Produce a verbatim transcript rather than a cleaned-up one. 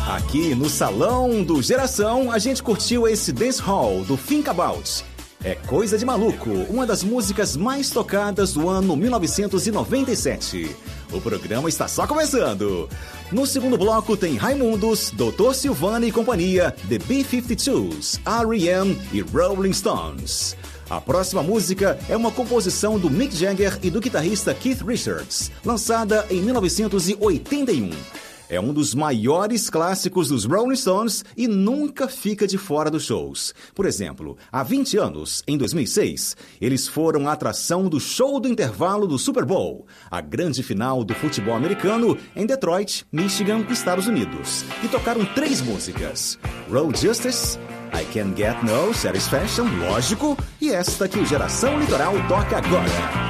Aqui no Salão do Geração, a gente curtiu esse Dance Hall do Think About. É Coisa de Maluco, uma das músicas mais tocadas do ano mil novecentos e noventa e sete. O programa está só começando. No segundo bloco tem Raimundos, doutor Silvana e companhia, The B cinquenta e dois, R E M e Rolling Stones. A próxima música é uma composição do Mick Jagger e do guitarrista Keith Richards, lançada em mil novecentos e oitenta e um. É um dos maiores clássicos dos Rolling Stones e nunca fica de fora dos shows. Por exemplo, há vinte anos, em dois mil e seis, eles foram a atração do show do intervalo do Super Bowl, a grande final do futebol americano em Detroit, Michigan, Estados Unidos. E tocaram três músicas: Road Justice, I Can't Get No Satisfaction, lógico, e esta que o Geração Litoral toca agora.